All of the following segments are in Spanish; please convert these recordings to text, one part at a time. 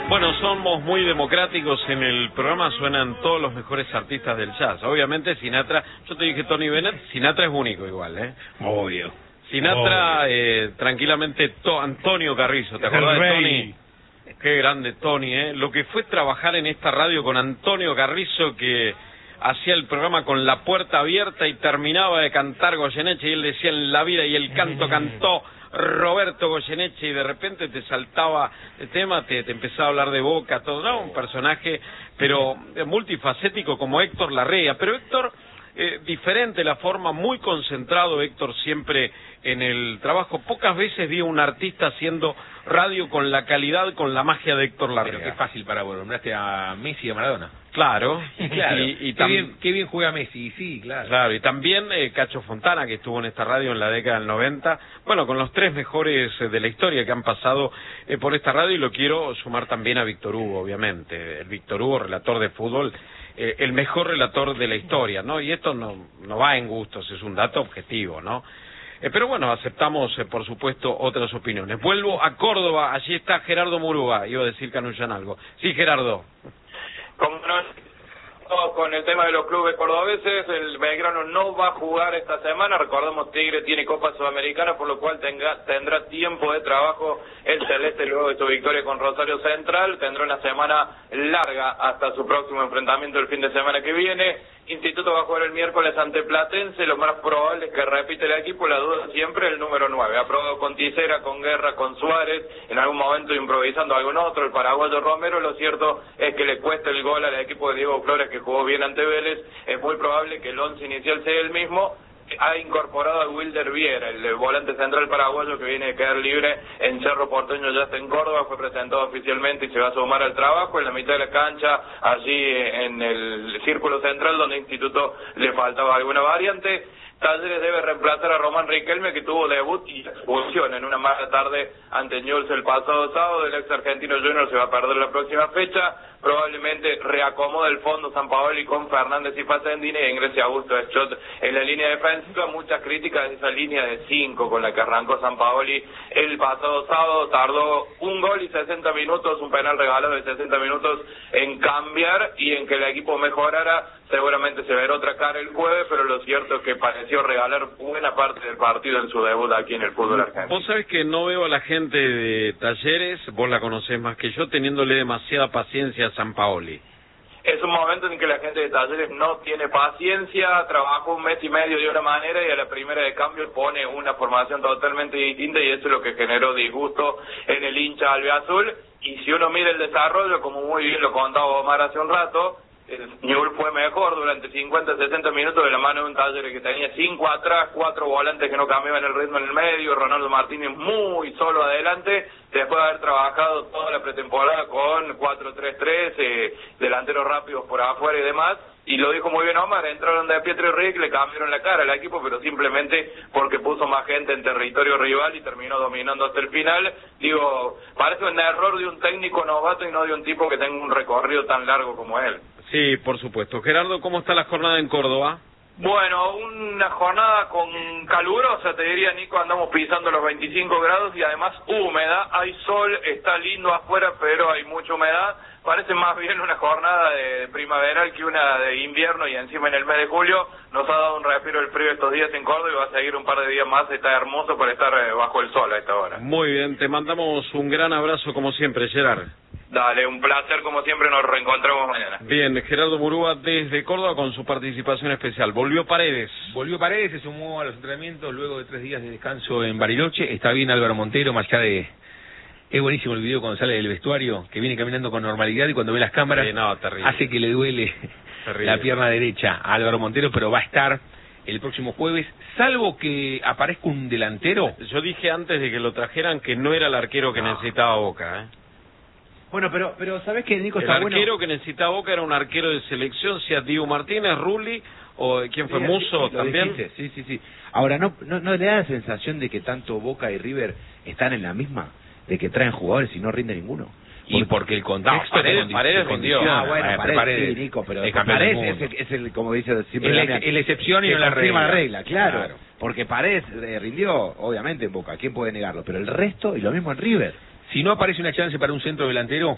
Bueno, somos muy democráticos en el programa, suenan todos los mejores artistas del jazz. Obviamente Sinatra, yo te dije Tony Bennett, Sinatra es único igual, ¿eh? Obvio. Sinatra, tranquilamente, Antonio Carrizo, ¿te acordás de Tony? Qué grande Tony, ¿eh? Lo que fue trabajar en esta radio con Antonio Carrizo, que hacía el programa con la puerta abierta y terminaba de cantar Goyeneche, y él decía en la vida, y el canto cantó Roberto Goyeneche, y de repente te saltaba el tema, te empezaba a hablar de Boca, todo, ¿no? Un personaje, pero multifacético como Héctor Larrea, pero Héctor, diferente la forma, muy concentrado Héctor siempre en el trabajo. Pocas veces vi a un artista haciendo radio con la calidad, con la magia de Héctor Larrea. Pero qué fácil para vos, nombraste a Messi y a Maradona. Claro, claro. Y qué bien juega Messi, sí, claro. Claro, y también Cacho Fontana, que estuvo en esta radio en la década del 90, bueno, con los tres mejores de la historia que han pasado por esta radio, y lo quiero sumar también a Víctor Hugo, obviamente. El Víctor Hugo, relator de fútbol, el mejor relator de la historia, ¿no? Y esto no va en gustos, es un dato objetivo, ¿no? Pero bueno, aceptamos, por supuesto, otras opiniones. Vuelvo a Córdoba, allí está Gerardo Murúa, iba a decir Canullán algo. Sí, Gerardo. Como no, con el tema de los clubes cordobeses, el Belgrano no va a jugar esta semana. Recordemos, Tigre tiene Copa Sudamericana, por lo cual tendrá tiempo de trabajo el Celeste luego de su victoria con Rosario Central. Tendrá una semana larga hasta su próximo enfrentamiento el fin de semana que viene. Instituto va a jugar el miércoles ante Platense. Lo más probable es que repite el equipo, la duda siempre el número 9. Ha probado con Tisera, con Guerra, con Suárez, en algún momento improvisando algún otro, el paraguayo Romero. Lo cierto es que le cuesta el gol al equipo de Diego Flores, que jugó bien ante Vélez. Es muy probable que el 11 inicial sea el mismo. Ha incorporado a Wilder Viera, el volante central paraguayo que viene a quedar libre en Cerro Porteño, ya está en Córdoba, fue presentado oficialmente y se va a sumar al trabajo en la mitad de la cancha, allí en el círculo central donde Instituto le faltaba alguna variante. Talleres debe reemplazar a Román Riquelme, que tuvo debut y expulsión en una mala tarde ante Newell's el pasado sábado. El ex argentino Junior se va a perder la próxima fecha. Probablemente reacomoda el fondo Sampaoli con Fernández y Facendini e ingrese Augusto Schott en la línea defensiva. Muchas críticas de esa línea de 5 con la que arrancó Sampaoli el pasado sábado. Tardó un gol y 60 minutos, un penal regalado de 60 minutos en cambiar y en que el equipo mejorara. Seguramente se verá otra cara el jueves, pero lo cierto es que pareció regalar buena parte del partido en su debut aquí en el fútbol argentino. Vos sabés que no veo a la gente de Talleres, vos la conocés más que yo, teniéndole demasiada paciencia a Sampaoli. Es un momento en que la gente de Talleres no tiene paciencia, trabajó un mes y medio de una manera y a la primera de cambio pone una formación totalmente distinta, y eso es lo que generó disgusto en el hincha albiazul. Y si uno mira el desarrollo, como muy bien lo contaba Omar hace un rato, el Newell's fue mejor durante 50-60 minutos de la mano de un Talleres que tenía 5 atrás, 4 volantes que no cambiaban el ritmo en el medio, Ronaldo Martínez muy solo adelante, después de haber trabajado toda la pretemporada con 4-3-3, delanteros rápidos por afuera y demás. Y lo dijo muy bien Omar, entraron de Pietro y Rick, le cambiaron la cara al equipo, pero simplemente porque puso más gente en territorio rival y terminó dominando hasta el final. Digo, parece un error de un técnico novato y no de un tipo que tenga un recorrido tan largo como él. Sí, por supuesto. Gerardo, ¿cómo está la jornada en Córdoba? Bueno, una jornada con calurosa, te diría, Nico, andamos pisando los 25 grados y además húmeda, hay sol, está lindo afuera, pero hay mucha humedad. Parece más bien una jornada de primaveral que una de invierno, y encima en el mes de julio nos ha dado un respiro el frío estos días en Córdoba y va a seguir un par de días más. Está hermoso para estar bajo el sol a esta hora. Muy bien, te mandamos un gran abrazo como siempre, Gerard. Dale, un placer como siempre, nos reencontramos mañana. Bien, Gerardo Murúa desde Córdoba con su participación especial. Volvió Paredes, se sumó a los entrenamientos luego de 3 días de descanso en Bariloche. Está bien Álvaro Montero, más allá de... Es buenísimo el video cuando sale del vestuario, que viene caminando con normalidad y cuando ve las cámaras hace que le duele la pierna derecha a Álvaro Montero, pero va a estar el próximo jueves, salvo que aparezca un delantero. Yo dije antes de que lo trajeran que no era el arquero que necesitaba Boca, Bueno, pero ¿sabés qué, Nico? Está el arquero que necesitaba Boca era un arquero de selección, sea Diego Martínez, Rulli, o ¿quién fue? Musso también. Sí. Ahora, ¿no le da la sensación de que tanto Boca y River están en la misma? De que traen jugadores y no rinde ninguno. Y porque el contexto... Paredes rindió. Bueno, Paredes, sí, Nico, pero Paredes es el, como dice siempre, el excepción y no la regla. Claro. Porque Paredes rindió, obviamente, en Boca. ¿Quién puede negarlo? Pero el resto, y lo mismo en River. Si no aparece una chance para un centro delantero,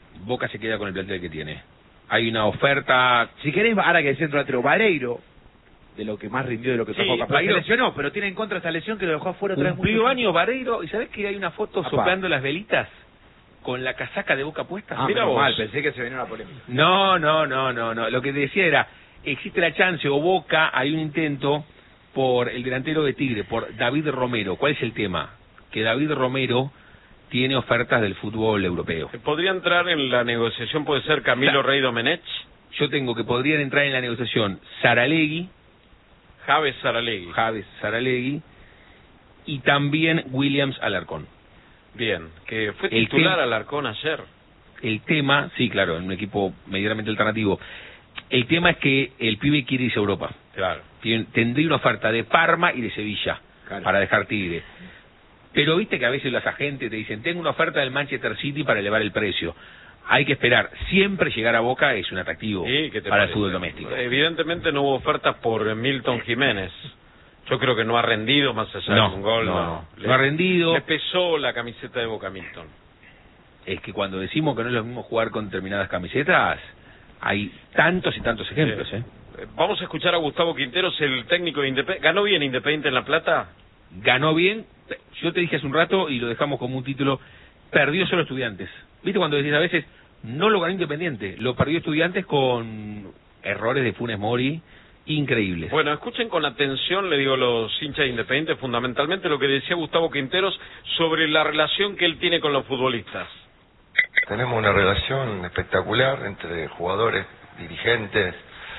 Boca se queda con el plantel que tiene. Hay una oferta... Si querés, ahora que es centro delantero, Vareiro, de lo que más rindió, de lo que Sí, tocó, Vareiro se lesionó, pero tiene en contra esta lesión que lo dejó afuera otra vez. Cumplió años Vareiro, y ¿sabés que hay una foto soplando las velitas con la casaca de Boca puesta? Mira vos. Mal, pensé que se venía una polémica. No. Lo que te decía era, existe la chance, o Boca, hay un intento por el delantero de Tigre, por David Romero. ¿Cuál es el tema? Que David Romero tiene ofertas del fútbol europeo. ¿Podría entrar en la negociación, puede ser Camilo Rey Domenech? Yo tengo que podrían entrar en la negociación Saralegui, Javes Saralegui y también Williams Alarcón. Bien, que fue titular Alarcón ayer. El tema, sí, claro, en un equipo medianamente alternativo. El tema es que el pibe quiere irse a Europa. Claro. Tendría una oferta de Parma y de Sevilla para dejar Tigre. Pero viste que a veces los agentes te dicen, tengo una oferta del Manchester City para elevar el precio. Hay que esperar. Siempre llegar a Boca es un atractivo para el fútbol doméstico. Evidentemente no hubo ofertas por Milton Jiménez. Yo creo que no ha rendido más allá de un gol. No ha rendido. Le pesó la camiseta de Boca Milton. Es que cuando decimos que no es lo mismo jugar con determinadas camisetas, hay tantos y tantos ejemplos. Vamos a escuchar a Gustavo Quinteros, el técnico de Independiente. ¿Ganó bien Independiente en La Plata? Ganó bien. Yo te dije hace un rato, y lo dejamos como un título, perdió solo Estudiantes. ¿Viste cuando decís a veces, no lo ganó Independiente, lo perdió Estudiantes con errores de Funes Mori increíbles? Bueno, escuchen con atención, le digo a los hinchas de Independiente, fundamentalmente lo que decía Gustavo Quinteros sobre la relación que él tiene con los futbolistas. Tenemos una relación espectacular entre jugadores, dirigentes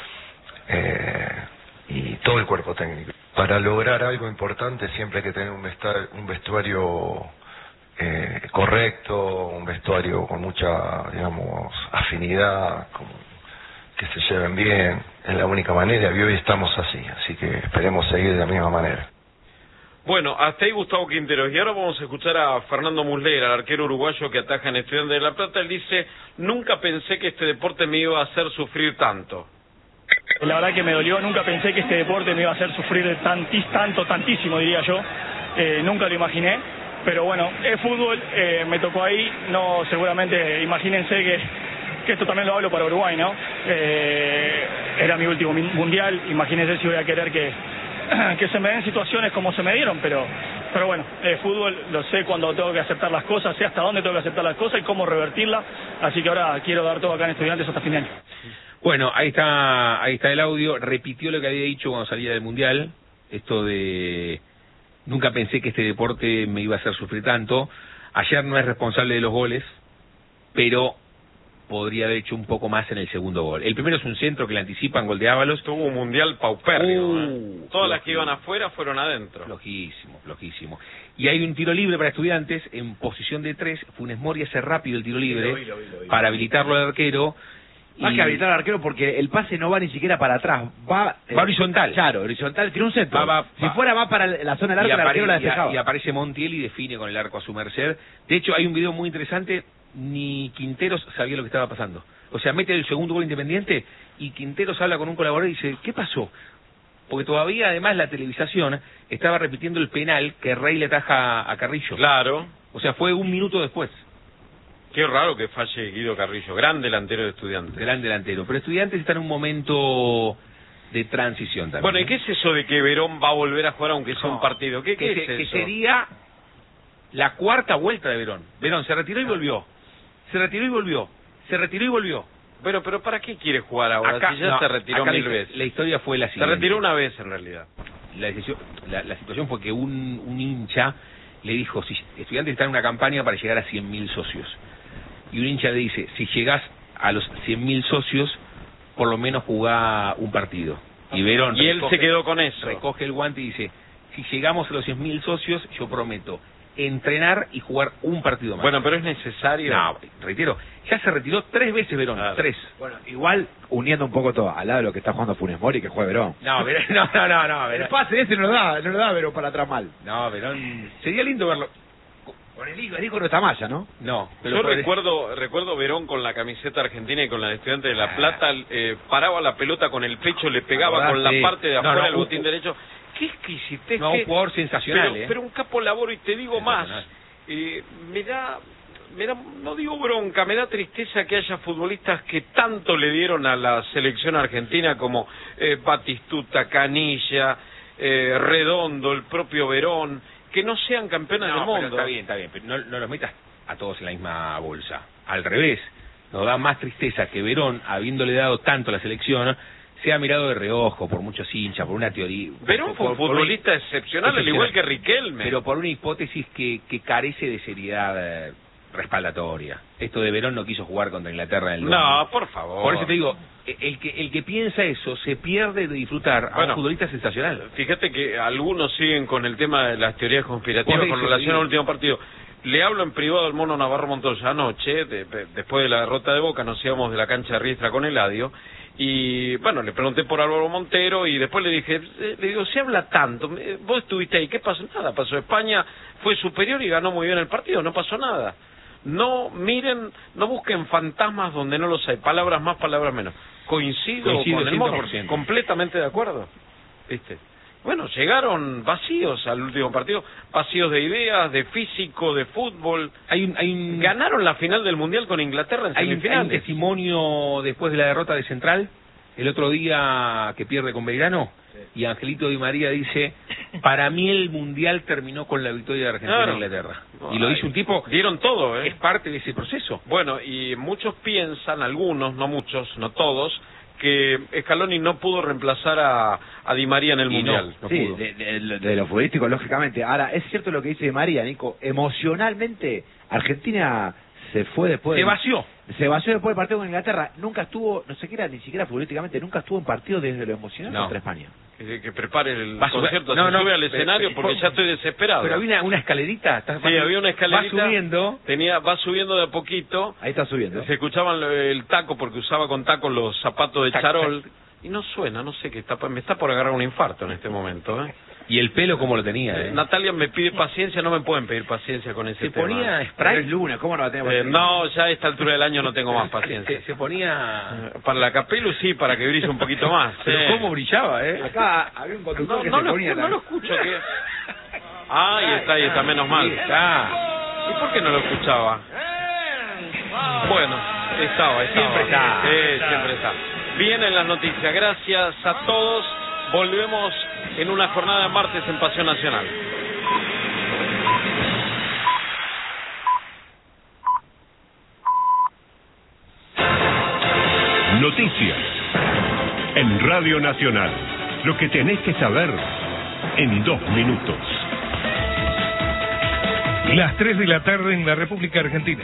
y todo el cuerpo técnico. Para lograr algo importante siempre hay que tener un vestuario correcto, un vestuario con mucha, digamos, afinidad, que se lleven bien. Es la única manera, y hoy estamos así que esperemos seguir de la misma manera. Bueno, hasta ahí Gustavo Quinteros. Y ahora vamos a escuchar a Fernando Muslera, el arquero uruguayo que ataja en Estudiantes de La Plata. Él dice, nunca pensé que este deporte me iba a hacer sufrir tanto. La verdad que me dolió, nunca pensé que este deporte me iba a hacer sufrir tantísimo, diría yo. Nunca lo imaginé, pero bueno, es fútbol, me tocó ahí. No, seguramente, imagínense que esto también lo hablo para Uruguay, ¿no? Era mi último mundial, imagínense si voy a querer que se me den situaciones como se me dieron, pero bueno, fútbol, lo sé cuando tengo que aceptar las cosas, sé hasta dónde tengo que aceptar las cosas y cómo revertirlas, así que ahora quiero dar todo acá en Estudiantes hasta fin de año. Bueno, ahí está el audio. Repitió lo que había dicho cuando salía del Mundial, esto de nunca pensé que este deporte me iba a hacer sufrir tanto. Ayer no es responsable de los goles, pero podría haber hecho un poco más en el segundo gol. El primero es un centro que le anticipan, gol de Ábalos. Tuvo un Mundial paupérrimo. Todas las que iban afuera fueron adentro. Flojísimo. Y hay un tiro libre para Estudiantes en posición de 3. Funes Mori hace rápido el tiro libre para habilitarlo al arquero. Más que habilitar al arquero porque el pase no va ni siquiera para atrás, va horizontal. Claro, horizontal, tiene un centro. Si fuera va para la zona del arco, el arquero la despejaba. Y aparece Montiel y define con el arco a su merced. De hecho, hay un video muy interesante, ni Quinteros sabía lo que estaba pasando. O sea, mete el segundo gol Independiente y Quinteros habla con un colaborador y dice, ¿qué pasó? Porque todavía, además, la televisación estaba repitiendo el penal que Rey le ataja a Carrillo. Claro. O sea, fue un minuto después. Qué raro que falle Guido Carrillo, gran delantero de Estudiantes. Gran delantero, pero Estudiantes está en un momento de transición también. Bueno, ¿y qué es eso de que Verón va a volver a jugar aunque sea un partido? ¿Qué es eso? Que sería la cuarta vuelta de Verón. Verón se retiró y volvió. Se retiró y volvió. Pero ¿para qué quiere jugar ahora? Acá, si ya se retiró 1000 veces. La historia fue la siguiente. Se retiró una vez en realidad. La situación fue que un hincha le dijo, si Estudiantes está en una campaña para llegar a 100.000 socios. Y un hincha le dice, si llegás a los 100.000 socios, por lo menos jugá un partido. Y Verón él se quedó con eso. Recoge el guante y dice, si llegamos a los 100.000 socios, yo prometo entrenar y jugar un partido más. Bueno, pero es necesario. No, reitero, ya se retiró 3 veces Verón, claro. 3. Bueno, igual uniendo un poco todo, al lado de lo que está jugando Funes Mori, que juega Verón. No, Verón. El pase ese no lo da Verón para atrás mal. No, Verón, sería lindo verlo. Con el hijo no está Maya, ¿no? No. Pero yo recuerdo Verón con la camiseta argentina y con la de Estudiantes de La Plata, paraba la pelota con el pecho, le pegaba con la parte de afuera del botín derecho. Qué exquisitez. No, un jugador sensacional, pero un capo laboro, y te digo más, me da no digo bronca, me da tristeza que haya futbolistas que tanto le dieron a la selección argentina como Batistuta, Canilla, Redondo, el propio Verón, que no sean campeones del mundo. Pero está bien, pero no los metas a todos en la misma bolsa. Al revés, nos da más tristeza que Verón, habiéndole dado tanto a la selección, sea mirado de reojo por muchos hinchas, por una teoría. Verón fue un futbolista excepcional, al igual que Riquelme. Pero por una hipótesis que carece de seriedad respaldatoria. Esto de Verón no quiso jugar contra Inglaterra en el No, por favor. Por eso te digo, el que piensa eso se pierde de disfrutar a un futbolista sensacional. Fíjate que algunos siguen con el tema de las teorías conspirativas con relación al último partido. Le hablo en privado al Mono Navarro Montoya anoche, después de la derrota de Boca, nos íbamos de la cancha de Riestra con Eladio, y bueno, le pregunté por Álvaro Montero, y después le dije, le digo, se habla tanto, vos estuviste ahí, ¿qué pasó? Nada, pasó. España fue superior y ganó muy bien el partido, no pasó nada. No miren, no busquen fantasmas donde no los hay, palabras más, palabras menos. Coincido con el Mono, completamente de acuerdo. ¿Viste? Bueno, llegaron vacíos al último partido, vacíos de ideas, de físico, de fútbol. Ganaron la final del Mundial con Inglaterra en semifinales. Hay un testimonio después de la derrota de Central, el otro día que pierde con Belgrano, y Angelito Di María dice, para mí el Mundial terminó con la victoria de Argentina en Inglaterra. Y lo dice un tipo, dieron todo, es parte de ese proceso. Bueno, y muchos piensan, algunos, no muchos, no todos, que Scaloni no pudo reemplazar a Di María en el Mundial. No pudo. De lo futbolístico, lógicamente. Ahora, es cierto lo que dice Di María, Nico. Emocionalmente, Argentina se fue después... Se vació después del partido con Inglaterra. Nunca estuvo, no sé qué era, ni siquiera futbolísticamente, nunca estuvo en partido desde lo emocional contra España. Que prepare el concierto, se sube al escenario porque ya estoy desesperado. Pero había una escalerita. Sí, había una escalerita. Va subiendo. Va subiendo de a poquito. Ahí está subiendo. Se escuchaban el taco porque usaba con taco los zapatos de charol. Y no suena, no sé qué está. Me está por agarrar un infarto en este momento, Y el pelo como lo tenía, Natalia me pide paciencia, no me pueden pedir paciencia con ese tema. Se ponía spray. Es lunes, ¿cómo no va a tener paciencia? No, ya a esta altura del año no tengo más paciencia. Se ponía... Para la Capelu sí, para que brille un poquito más. Pero cómo brillaba, Acá había un conductor que se ponía... No lo escucho, ¿qué? Ahí está, menos mal. ¿Y por qué no lo escuchaba? Bueno, estaba. Siempre está. Siempre está. Vienen las noticias. Gracias a todos. Volvemos en una jornada de martes en Pasión Nacional. Noticias en Radio Nacional. Lo que tenés que saber en 2 minutos. Las 3 de la tarde en la República Argentina.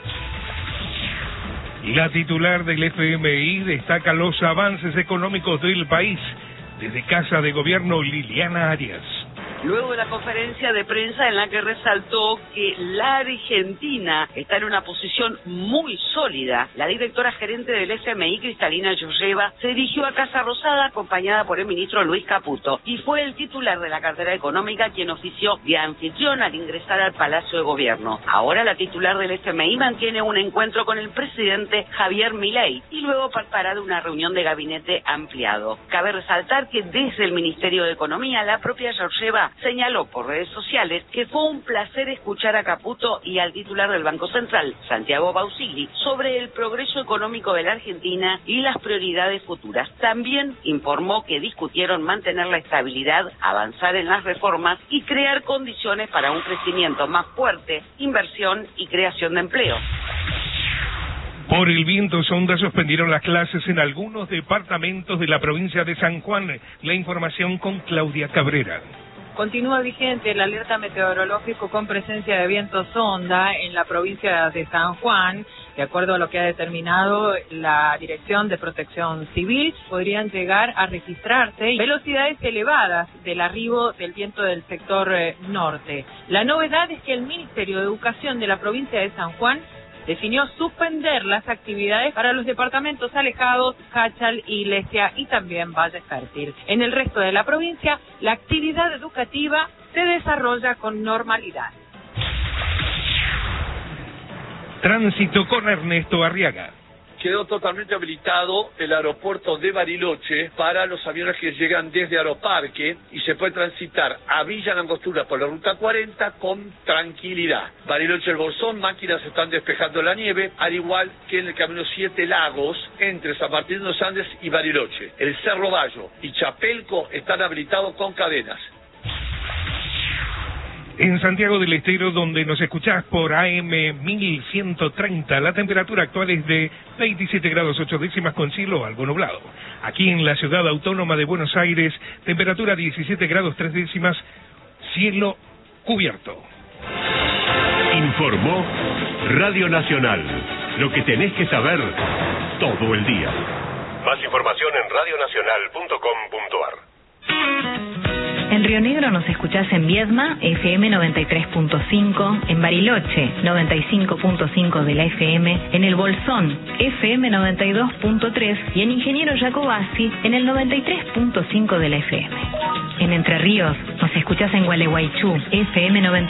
La titular del FMI destaca los avances económicos del país. Desde Casa de Gobierno, Liliana Arias. Luego de la conferencia de prensa en la que resaltó que la Argentina está en una posición muy sólida, la directora gerente del FMI, Cristalina Georgieva, se dirigió a Casa Rosada acompañada por el ministro Luis Caputo y fue el titular de la cartera económica quien ofició de anfitrión al ingresar al Palacio de Gobierno. Ahora la titular del FMI mantiene un encuentro con el presidente Javier Milei y luego participará de una reunión de gabinete ampliado. Cabe resaltar que desde el Ministerio de Economía la propia Georgieva señaló por redes sociales que fue un placer escuchar a Caputo y al titular del Banco Central, Santiago Bausigli, sobre el progreso económico de la Argentina y las prioridades futuras. También informó que discutieron mantener la estabilidad, avanzar en las reformas y crear condiciones para un crecimiento más fuerte, inversión y creación de empleo. Por el viento, Sonda suspendieron las clases en algunos departamentos de la provincia de San Juan. La información con Claudia Cabrera. Continúa vigente el alerta meteorológico con presencia de viento sonda en la provincia de San Juan. De acuerdo a lo que ha determinado la Dirección de Protección Civil, podrían llegar a registrarse velocidades elevadas del arribo del viento del sector norte. La novedad es que el Ministerio de Educación de la provincia de San Juan definió suspender las actividades para los departamentos alejados, Jáchal, Iglesia y también Valle Fértil. En el resto de la provincia, la actividad educativa se desarrolla con normalidad. Tránsito con Ernesto Arriaga. quedó totalmente habilitado el aeropuerto de Bariloche para los aviones que llegan desde Aeroparque y se puede transitar a Villa Langostura por la ruta 40 con tranquilidad. Bariloche, el Bolsón, máquinas están despejando la nieve, al igual que en el camino 7 Lagos, entre San Martín de los Andes y Bariloche. El Cerro Bayo y Chapelco están habilitados con cadenas. En Santiago del Estero, donde nos escuchás por AM 1130, la temperatura actual es de 27 grados 8 décimas con cielo algo nublado. Aquí en la ciudad autónoma de Buenos Aires, temperatura 17 grados 3 décimas, cielo cubierto. Informó Radio Nacional. Lo que tenés que saber todo el día. Más información en radionacional.com.ar. En Río Negro nos escuchás en Viedma, FM 93.5, en Bariloche, 95.5 de la FM, en El Bolsón, FM 92.3 y en Ingeniero Jacobasi, en el 93.5 de la FM. En Entre Ríos nos escuchás en Gualeguaychú, FM 90.